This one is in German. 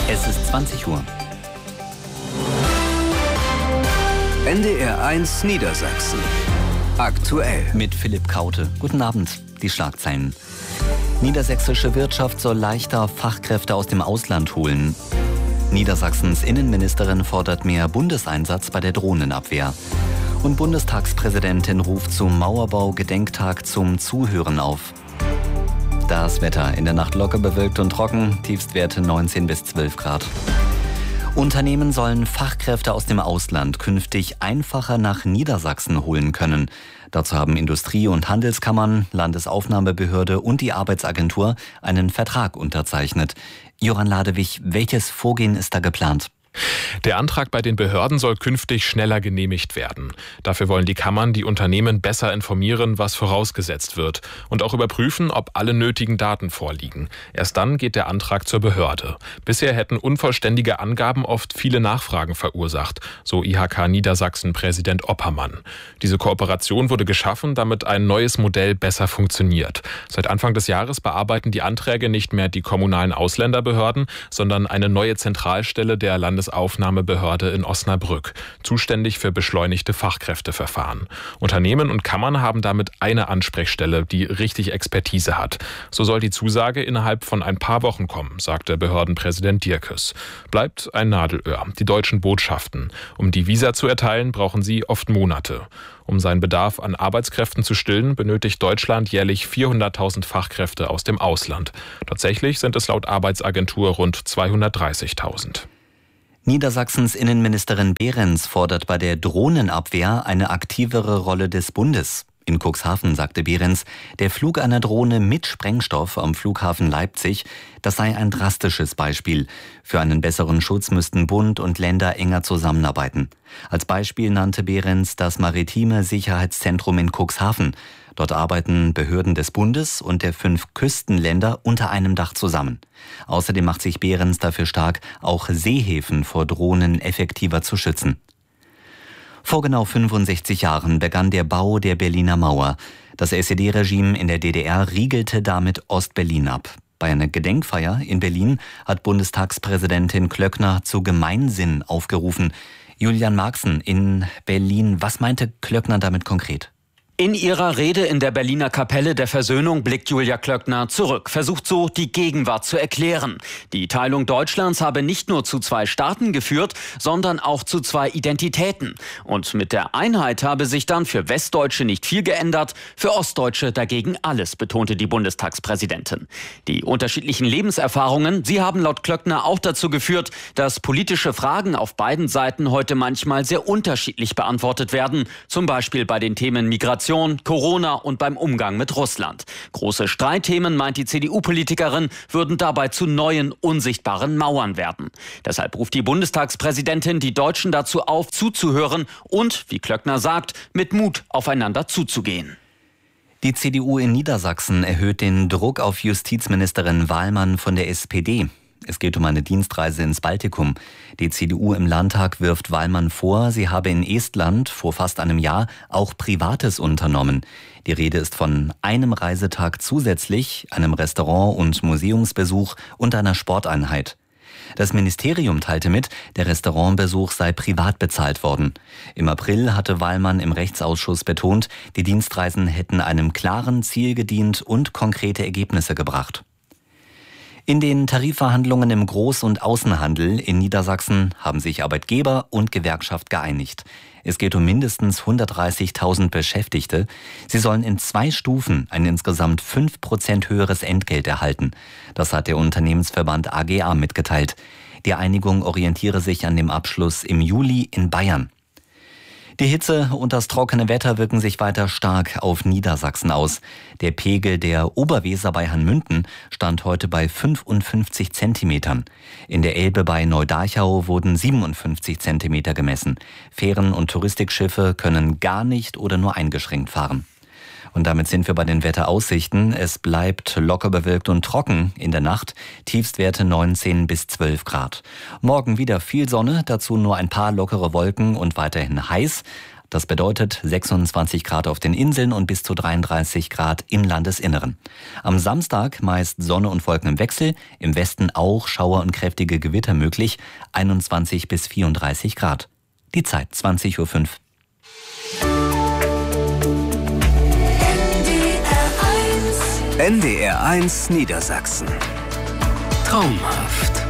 Es ist 20 Uhr. NDR 1 Niedersachsen. Aktuell. Mit Philipp Kaute. Guten Abend. Die Schlagzeilen. Niedersächsische Wirtschaft soll leichter Fachkräfte aus dem Ausland holen. Niedersachsens Innenministerin fordert mehr Bundeseinsatz bei der Drohnenabwehr. Und Bundestagspräsidentin ruft zum Mauerbau-Gedenktag zum Zuhören auf. Das Wetter: in der Nacht locker bewölkt und trocken, Tiefstwerte 19 bis 12 Grad. Unternehmen sollen Fachkräfte aus dem Ausland künftig einfacher nach Niedersachsen holen können. Dazu haben Industrie- und Handelskammern, Landesaufnahmebehörde und die Arbeitsagentur einen Vertrag unterzeichnet. Joran Ladewig, welches Vorgehen ist da geplant? Der Antrag bei den Behörden soll künftig schneller genehmigt werden. Dafür wollen die Kammern die Unternehmen besser informieren, was vorausgesetzt wird, und auch überprüfen, ob alle nötigen Daten vorliegen. Erst dann geht der Antrag zur Behörde. Bisher hätten unvollständige Angaben oft viele Nachfragen verursacht, so IHK Niedersachsen-Präsident Oppermann. Diese Kooperation wurde geschaffen, damit ein neues Modell besser funktioniert. Seit Anfang des Jahres bearbeiten die Anträge nicht mehr die kommunalen Ausländerbehörden, sondern eine neue Zentralstelle der Landesaufnahmebehörde in Osnabrück, zuständig für beschleunigte Fachkräfteverfahren. Unternehmen und Kammern haben damit eine Ansprechstelle, die richtig Expertise hat. So soll die Zusage innerhalb von ein paar Wochen kommen, sagte Behördenpräsident Dierkes. Bleibt ein Nadelöhr: die deutschen Botschaften. Um die Visa zu erteilen, brauchen sie oft Monate. Um seinen Bedarf an Arbeitskräften zu stillen, benötigt Deutschland jährlich 400.000 Fachkräfte aus dem Ausland. Tatsächlich sind es laut Arbeitsagentur rund 230.000. Niedersachsens Innenministerin Behrens fordert bei der Drohnenabwehr eine aktivere Rolle des Bundes. In Cuxhaven sagte Behrens, der Flug einer Drohne mit Sprengstoff am Flughafen Leipzig, das sei ein drastisches Beispiel. Für einen besseren Schutz müssten Bund und Länder enger zusammenarbeiten. Als Beispiel nannte Behrens das Maritime Sicherheitszentrum in Cuxhaven. Dort arbeiten Behörden des Bundes und der 5 Küstenländer unter einem Dach zusammen. Außerdem macht sich Behrens dafür stark, auch Seehäfen vor Drohnen effektiver zu schützen. Vor genau 65 Jahren begann der Bau der Berliner Mauer. Das SED-Regime in der DDR riegelte damit Ostberlin ab. Bei einer Gedenkfeier in Berlin hat Bundestagspräsidentin Klöckner zu Gemeinsinn aufgerufen. Julian Marxen in Berlin, was meinte Klöckner damit konkret? In ihrer Rede in der Berliner Kapelle der Versöhnung blickt Julia Klöckner zurück, versucht so, die Gegenwart zu erklären. Die Teilung Deutschlands habe nicht nur zu 2 Staaten geführt, sondern auch zu 2 Identitäten. Und mit der Einheit habe sich dann für Westdeutsche nicht viel geändert, für Ostdeutsche dagegen alles, betonte die Bundestagspräsidentin. Die unterschiedlichen Lebenserfahrungen, sie haben laut Klöckner auch dazu geführt, dass politische Fragen auf beiden Seiten heute manchmal sehr unterschiedlich beantwortet werden, zum Beispiel bei den Themen Migration, Corona und beim Umgang mit Russland. Große Streitthemen, meint die CDU-Politikerin, würden dabei zu neuen, unsichtbaren Mauern werden. Deshalb ruft die Bundestagspräsidentin die Deutschen dazu auf, zuzuhören und, wie Klöckner sagt, mit Mut aufeinander zuzugehen. Die CDU in Niedersachsen erhöht den Druck auf Justizministerin Wahlmann von der SPD. Es geht um eine Dienstreise ins Baltikum. Die CDU im Landtag wirft Wahlmann vor, sie habe in Estland vor fast einem Jahr auch Privates unternommen. Die Rede ist von einem Reisetag zusätzlich, einem Restaurant- und Museumsbesuch und einer Sporteinheit. Das Ministerium teilte mit, der Restaurantbesuch sei privat bezahlt worden. Im April hatte Wahlmann im Rechtsausschuss betont, die Dienstreisen hätten einem klaren Ziel gedient und konkrete Ergebnisse gebracht. In den Tarifverhandlungen im Groß- und Außenhandel in Niedersachsen haben sich Arbeitgeber und Gewerkschaft geeinigt. Es geht um mindestens 130.000 Beschäftigte. Sie sollen in 2 Stufen ein insgesamt 5% höheres Entgelt erhalten. Das hat der Unternehmensverband AGA mitgeteilt. Die Einigung orientiere sich an dem Abschluss im Juli in Bayern. Die Hitze und das trockene Wetter wirken sich weiter stark auf Niedersachsen aus. Der Pegel der Oberweser bei Hanmünden stand heute bei 55 Zentimetern. In der Elbe bei Neudarchau wurden 57 Zentimeter gemessen. Fähren und Touristikschiffe können gar nicht oder nur eingeschränkt fahren. Und damit sind wir bei den Wetteraussichten. Es bleibt locker bewölkt und trocken in der Nacht. Tiefstwerte 19 bis 12 Grad. Morgen wieder viel Sonne, dazu nur ein paar lockere Wolken und weiterhin heiß. Das bedeutet 26 Grad auf den Inseln und bis zu 33 Grad im Landesinneren. Am Samstag meist Sonne und Wolken im Wechsel, im Westen auch Schauer und kräftige Gewitter möglich, 21 bis 34 Grad. Die Zeit 20:05 Uhr. NDR 1 Niedersachsen. Traumhaft.